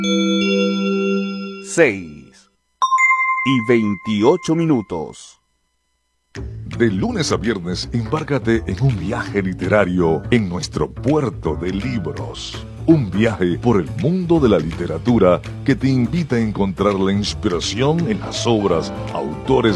6:28. De lunes a viernes, embárcate en un viaje literario en nuestro puerto de libros. Un viaje por el mundo de la literatura que te invita a encontrar la inspiración en las obras, autores